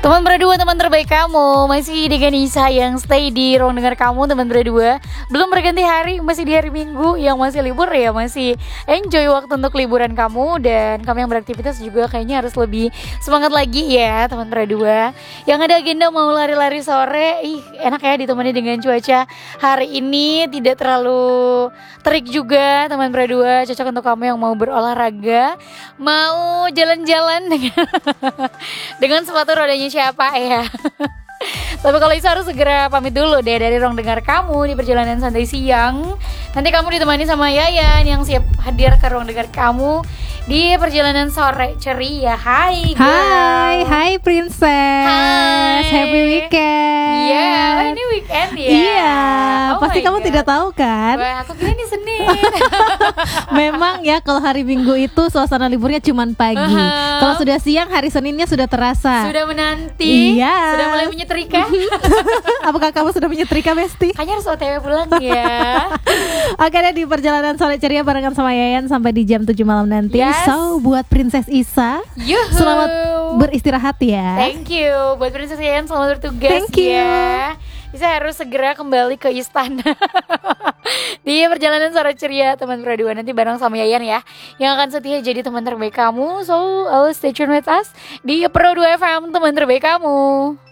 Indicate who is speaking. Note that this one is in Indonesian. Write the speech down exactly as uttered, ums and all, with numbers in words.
Speaker 1: Teman berdua, teman terbaik kamu. Masih dengan Isa yang stay di ruang dengar kamu, teman berdua. Belum berganti hari, masih di hari Minggu. Yang masih libur ya masih enjoy waktu untuk liburan kamu. Dan kamu yang beraktivitas juga kayaknya harus lebih semangat lagi ya teman berdua. Yang ada agenda mau lari-lari sore, ih enak ya ditemani dengan cuaca hari ini. Tidak terlalu terik juga teman berdua. Cocok untuk kamu yang mau berolahraga, mau jalan-jalan dengan dengan sepatu rodanya siapa ya. Tapi kalau itu harus segera pamit dulu deh dari ruang dengar kamu di perjalanan santai siang. Nanti kamu ditemani sama Yayan yang siap hadir ke ruang dengar kamu di perjalanan sore ceria. Hai girl.
Speaker 2: Hai, hai princess.
Speaker 1: Hai.
Speaker 2: Happy weekend.
Speaker 1: Iya, yeah, ini weekend ya.
Speaker 2: Iya,
Speaker 1: oh
Speaker 2: pasti kamu
Speaker 1: God.
Speaker 2: tidak tahu kan?
Speaker 1: Wah, aku kira ini Senin.
Speaker 2: Memang ya kalau hari Minggu itu suasana liburnya cuma pagi.
Speaker 1: Uh-huh.
Speaker 2: Kalau sudah siang hari Seninnya sudah terasa.
Speaker 1: Sudah menanti.
Speaker 2: Iya.
Speaker 1: Sudah mulai menyetrika.
Speaker 2: Apakah kamu sudah menyetrika, Besti?
Speaker 1: Kayaknya harus O T W pulang ya.
Speaker 2: Oke deh, di perjalanan sore ceria barengan sama Yayan sampai di jam tujuh malam nanti.
Speaker 1: Yes.
Speaker 2: So buat Princess Isa,
Speaker 1: Yuhu.
Speaker 2: selamat beristirahat ya.
Speaker 1: Thank you. Buat Princess Yayan selamat bertugas.
Speaker 2: Thank you.
Speaker 1: Ya. Bisa harus segera kembali ke istana. Di perjalanan sore ceria teman berdua nanti bareng sama Yayan ya, yang akan setia jadi teman terbaik kamu. So, always stay tune with us di Pro dua F M, teman terbaik kamu.